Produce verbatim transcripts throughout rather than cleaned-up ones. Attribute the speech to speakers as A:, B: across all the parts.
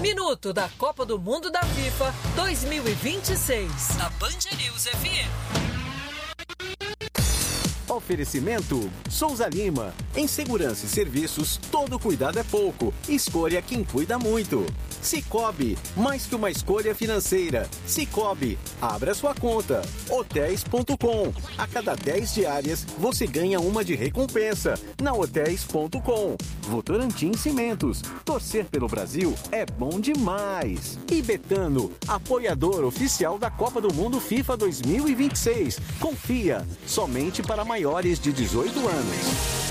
A: Minuto da Copa do Mundo da FIFA dois mil e vinte e seis, na Band News F M.
B: Oferecimento Souza Lima. Em segurança e serviços, todo cuidado é pouco. Escolha quem cuida muito. Cicobi, mais que uma escolha financeira. Cicobi, abra sua conta. Hotéis ponto com. A cada dez diárias, você ganha uma de recompensa. Na Hotéis ponto com. Votorantim Cimentos. Torcer pelo Brasil é bom demais. E Betano, apoiador oficial da Copa do Mundo FIFA dois mil e vinte e seis. Confia, somente para maiores de dezoito anos.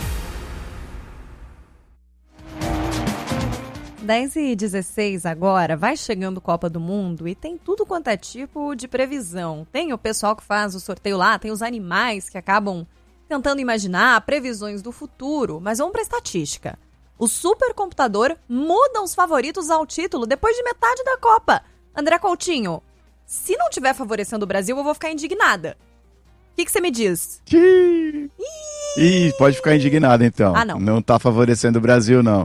C: dez e dezesseis agora, vai chegando Copa do Mundo e tem tudo quanto é tipo de previsão. Tem o pessoal que faz o sorteio lá, tem os animais que acabam tentando imaginar previsões do futuro, mas vamos para a estatística. O supercomputador muda os favoritos ao título depois de metade da Copa. André Coutinho, se não estiver favorecendo o Brasil, eu vou ficar indignada. O que, que você me diz?
D: Ih, Ih, pode ficar indignado então.
C: Ah, não.
D: Não tá favorecendo o Brasil, não.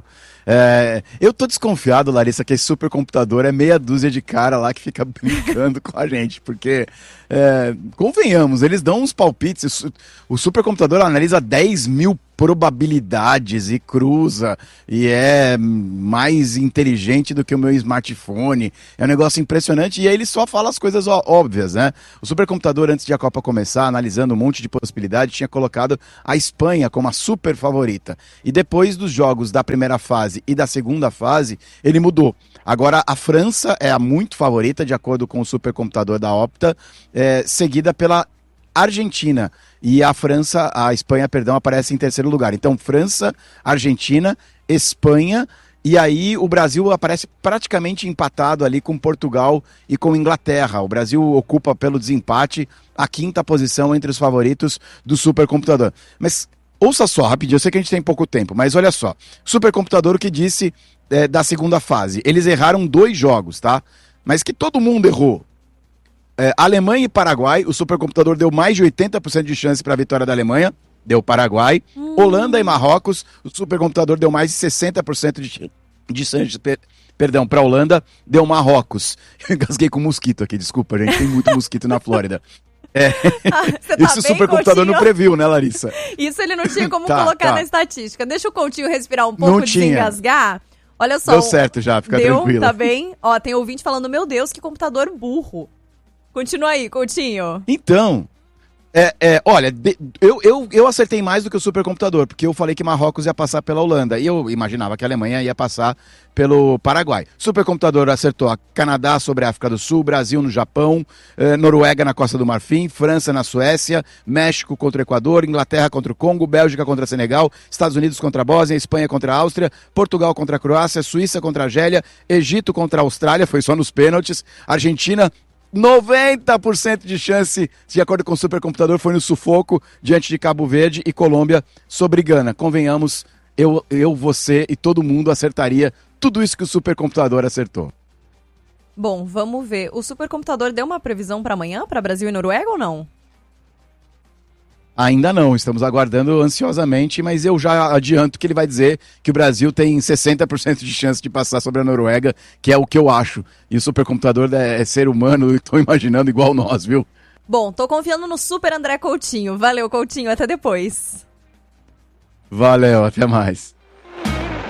D: É, eu tô desconfiado, Larissa, que esse supercomputador é meia dúzia de cara lá que fica brincando com a gente, porque, é, convenhamos, eles dão uns palpites, o supercomputador analisa dez mil probabilidades e cruza, e é mais inteligente do que o meu smartphone, é um negócio impressionante, e aí ele só fala as coisas ó, óbvias, né? O supercomputador, antes de a Copa começar, analisando um monte de possibilidades, tinha colocado a Espanha como a super favorita, e depois dos jogos da primeira fase e da segunda fase, ele mudou. Agora a França é a muito favorita, de acordo com o supercomputador da Opta, é, seguida pela Argentina, e a França, a Espanha, perdão, aparece em terceiro lugar. Então França, Argentina, Espanha, e aí o Brasil aparece praticamente empatado ali com Portugal e com Inglaterra. O Brasil ocupa pelo desempate a quinta posição entre os favoritos do supercomputador. Mas ouça só, rapidinho, eu sei que a gente tem pouco tempo, mas olha só. Supercomputador, o que disse é, da segunda fase. Eles erraram dois jogos, tá? Mas que todo mundo errou. É, Alemanha e Paraguai, o supercomputador deu mais de oitenta por cento de chance para a vitória da Alemanha, deu Paraguai. Hum. Holanda e Marrocos, o supercomputador deu mais de sessenta por cento de, de chance, per, perdão, para a Holanda, deu Marrocos. Eu engasguei com mosquito aqui, desculpa, gente, tem muito mosquito na Flórida. É,
C: ah, tá
D: esse
C: bem,
D: supercomputador
C: Coutinho?
D: Não previu, né, Larissa?
C: Isso ele não tinha como
D: tá,
C: colocar
D: tá.
C: na estatística. Deixa o Coutinho respirar um pouco, desengasgar. Olha só.
D: Deu certo já, fica
C: deu,
D: tranquilo.
C: Tá bem? Ó, tem ouvinte falando, meu Deus, que computador burro. Continua aí, Coutinho.
D: Então, é, é, olha, de, eu, eu, eu acertei mais do que o supercomputador, porque eu falei que Marrocos ia passar pela Holanda, e eu imaginava que a Alemanha ia passar pelo Paraguai. Supercomputador acertou a Canadá sobre a África do Sul, Brasil no Japão, eh, Noruega na Costa do Marfim, França na Suécia, México contra o Equador, Inglaterra contra o Congo, Bélgica contra Senegal, Estados Unidos contra a Bósnia, Espanha contra a Áustria, Portugal contra a Croácia, Suíça contra a Argélia, Egito contra a Austrália, foi só nos pênaltis, Argentina noventa por cento de chance, de acordo com o supercomputador, foi no sufoco diante de Cabo Verde, e Colômbia sobre Gana. Convenhamos, eu, eu, você e todo mundo acertaria tudo isso que o supercomputador acertou.
C: Bom, vamos ver. O supercomputador deu uma previsão para amanhã, para Brasil e Noruega ou não?
D: Ainda não, estamos aguardando ansiosamente, mas eu já adianto que ele vai dizer que o Brasil tem sessenta por cento de chance de passar sobre a Noruega, que é o que eu acho. E o supercomputador é ser humano, estou imaginando igual nós, viu?
C: Bom, tô confiando no super André Coutinho. Valeu, Coutinho, até depois.
D: Valeu, até mais.